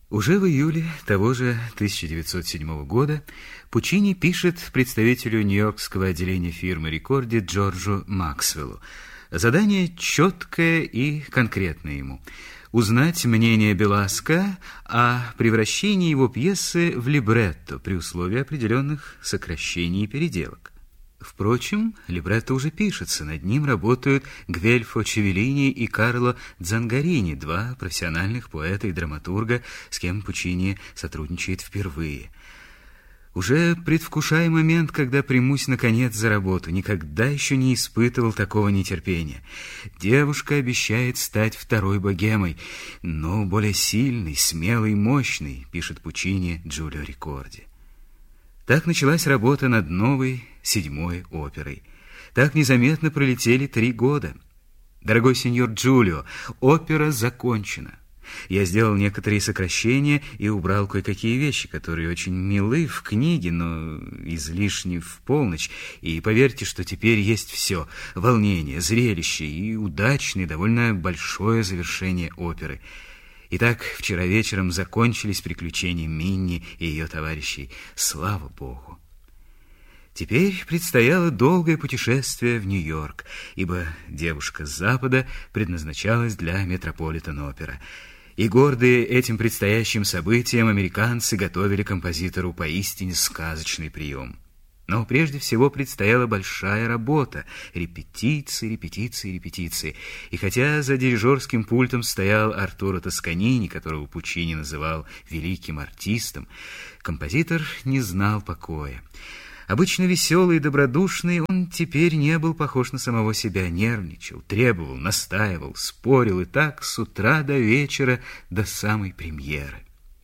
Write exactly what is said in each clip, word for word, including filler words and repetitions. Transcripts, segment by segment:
Уже в июле того же тысяча девятьсот седьмого года Пучини пишет представителю нью-йоркского отделения фирмы «Рекорди» Джорджу Максвеллу. Задание четкое и конкретное ему – узнать мнение Беласка о превращении его пьесы в либретто при условии определенных сокращений и переделок. Впрочем, либретто уже пишется, над ним работают Гвельфо Чевелини и Карло Дзангарини, два профессиональных поэта и драматурга, с кем Пучини сотрудничает впервые. Уже предвкушая момент, когда примусь наконец за работу, никогда еще не испытывал такого нетерпения. Девушка обещает стать второй богемой, но более сильной, смелой, мощной, пишет Пучини Джулио Рекорди. Так началась работа над новой, седьмой оперой. Так незаметно пролетели три года. Дорогой сеньор Джулио, опера закончена. Я сделал некоторые сокращения и убрал кое-какие вещи, которые очень милы в книге, но излишни в полночь. И поверьте, что теперь есть все: волнение, зрелище и удачное, довольно большое завершение оперы. Итак, вчера вечером закончились приключения Минни и ее товарищей. Слава Богу! Теперь предстояло долгое путешествие в Нью-Йорк, ибо девушка с Запада предназначалась для Метрополитен-опера. И гордые этим предстоящим событием американцы готовили композитору поистине сказочный прием. Но прежде всего предстояла большая работа — репетиции, репетиции, репетиции. И хотя за дирижерским пультом стоял Артуро Тосканини, которого Пучини называл великим артистом, композитор не знал покоя. Обычно веселый и добродушный, он теперь не был похож на самого себя, нервничал, требовал, настаивал, спорил, и так с утра до вечера, до самой премьеры.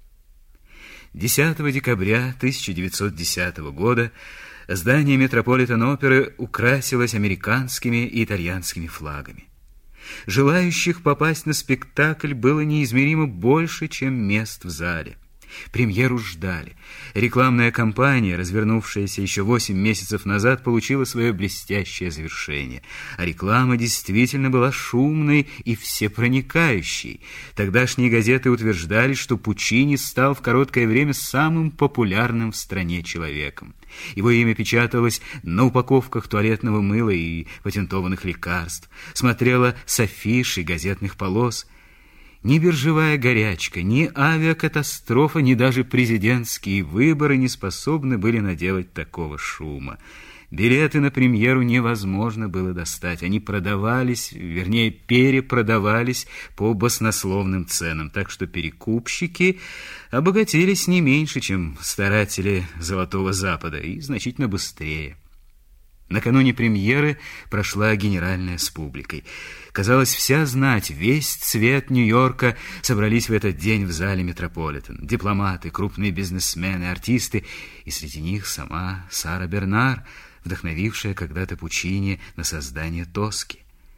десятого декабря тысяча девятьсот десятого года здание Метрополитен-оперы украсилось американскими и итальянскими флагами. Желающих попасть на спектакль было неизмеримо больше, чем мест в зале. Премьеру ждали. Рекламная кампания, развернувшаяся еще восемь месяцев назад, получила свое блестящее завершение. А реклама действительно была шумной и всепроникающей. Тогдашние газеты утверждали, что Пучини стал в короткое время самым популярным в стране человеком. Его имя печаталось на упаковках туалетного мыла и патентованных лекарств, смотрело с афиш и газетных полос. Ни биржевая горячка, ни авиакатастрофа, ни даже президентские выборы не способны были наделать такого шума. Билеты на премьеру невозможно было достать. Они продавались, вернее, перепродавались по баснословным ценам, так что перекупщики обогатились не меньше, чем старатели Золотого Запада, и значительно быстрее. Накануне премьеры прошла генеральная с публикой. Казалось, вся знать, весь цвет Нью-Йорка собрались в этот день в зале Метрополитен. Дипломаты, крупные бизнесмены, артисты, и среди них сама Сара Бернар, вдохновившая когда-то Пучини на создание «Тоски».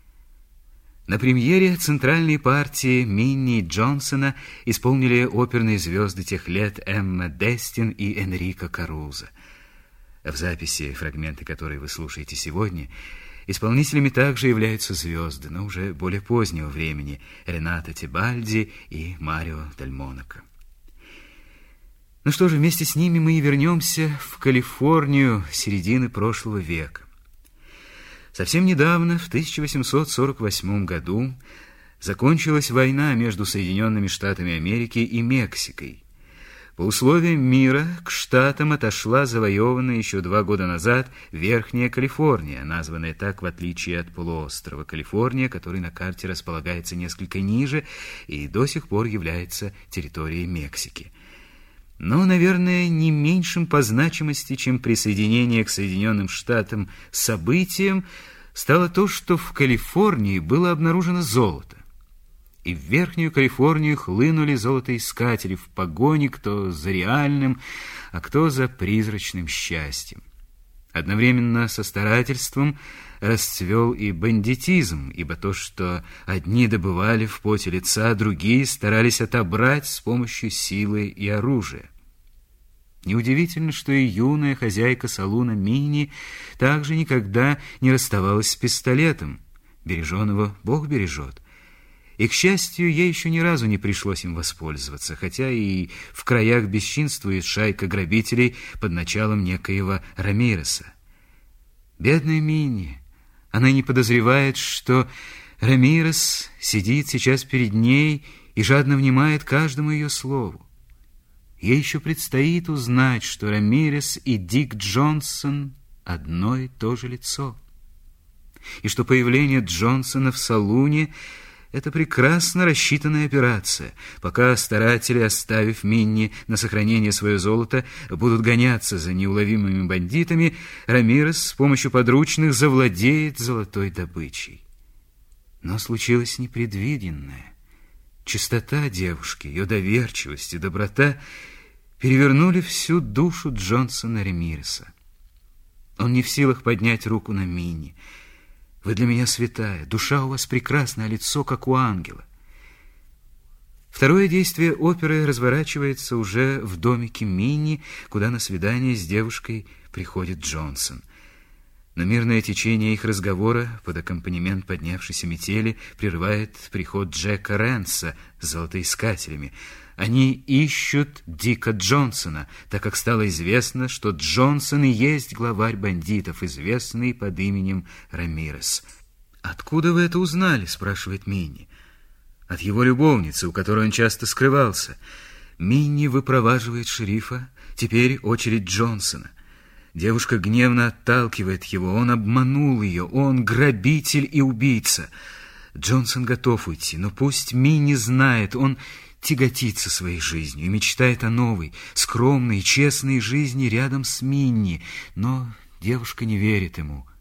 На премьере центральной партии Минни и Джонсона исполнили оперные звезды тех лет Эмма Дестин и Энрико Карузо. В записи, фрагменты которой вы слушаете сегодня, исполнителями также являются звезды, но уже более позднего времени — Ренато Тебальди и Марио Дель Монако. Ну что же, вместе с ними мы и вернемся в Калифорнию середины прошлого века. Совсем недавно, в тысяча восемьсот сорок восьмом году, закончилась война между Соединенными Штатами Америки и Мексикой. По условиям мира к штатам отошла завоеванная еще два года назад Верхняя Калифорния, названная так в отличие от полуострова Калифорния, который на карте располагается несколько ниже и до сих пор является территорией Мексики. Но, наверное, не меньшим по значимости, чем присоединение к Соединенным Штатам событием, стало то, что в Калифорнии было обнаружено золото. И в Верхнюю Калифорнию хлынули золотоискатели в погоне кто за реальным, а кто за призрачным счастьем. Одновременно со старательством расцвел и бандитизм, ибо то, что одни добывали в поте лица, другие старались отобрать с помощью силы и оружия. Неудивительно, что и юная хозяйка салуна Минни также никогда не расставалась с пистолетом. Береженого Бог бережет. И, к счастью, ей еще ни разу не пришлось им воспользоваться, хотя и в краях бесчинствует шайка грабителей под началом некоего Рамиреса. Бедная Минни, она не подозревает, что Рамирес сидит сейчас перед ней и жадно внимает каждому ее слову. Ей еще предстоит узнать, что Рамирес и Дик Джонсон одно и то же лицо, и что появление Джонсона в салуне — это прекрасно рассчитанная операция. Пока старатели, оставив Минни на сохранение свое золото, будут гоняться за неуловимыми бандитами, Рамирес с помощью подручных завладеет золотой добычей. Но случилось непредвиденное. Чистота девушки, ее доверчивость и доброта перевернули всю душу Джонсона Рамиреса. Он не в силах поднять руку на Минни. Вы для меня святая, душа у вас прекрасная, лицо, как у ангела. Второе действие оперы разворачивается уже в домике Минни, куда на свидание с девушкой приходит Джонсон. Но мирное течение их разговора под аккомпанемент поднявшейся метели прерывает приход Джека Рэнса с золотоискателями. Они ищут Дика Джонсона, так как стало известно, что Джонсон и есть главарь бандитов, известный под именем Рамирес. «Откуда вы это узнали?» — спрашивает Минни. «От его любовницы, у которой он часто скрывался». Минни выпроваживает шерифа, теперь очередь Джонсона. Девушка гневно отталкивает его. Он обманул ее, он грабитель и убийца. Джонсон готов уйти, но пусть Минни знает, он тяготится своей жизнью и мечтает о новой, скромной и честной жизни рядом с Минни. Но девушка не верит ему.